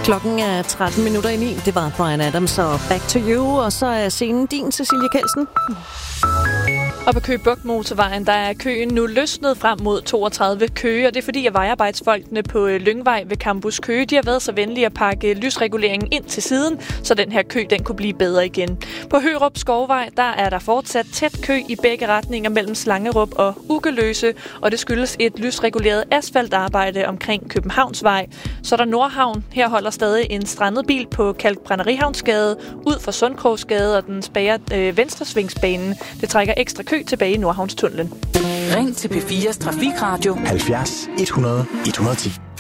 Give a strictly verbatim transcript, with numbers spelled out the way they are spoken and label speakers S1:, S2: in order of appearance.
S1: Klokken er tretten minutter i ni. Det var Bryan Adams og Back to You. Og så er scenen din, Cecilie Kelsen.
S2: Og på Køge Bugt Motorvejen, der er køen nu løsnet frem mod toogtredive Køge, og det er fordi, at vejarbejdsfolkene på Lyngvej ved Campus Køge, de har været så venlige at pakke lysreguleringen ind til siden, så den her kø, den kunne blive bedre igen. På Hørup Skovvej, der er der fortsat tæt kø i begge retninger mellem Slangerup og Ugeløse, og det skyldes et lysreguleret asfaltarbejde omkring Københavnsvej. Så er der Nordhavn. Her holder stadig en strandet bil på Kalkbrænderihavnsgade ud for Sundkrogsgade, og den spærrer øh, venstresvingsbanen. Det trækker ekstra kø tilbage i Nordhavnstunnelen.
S3: Ring til P fires Trafikradio
S4: halvfjerds et hundrede et hundrede og ti.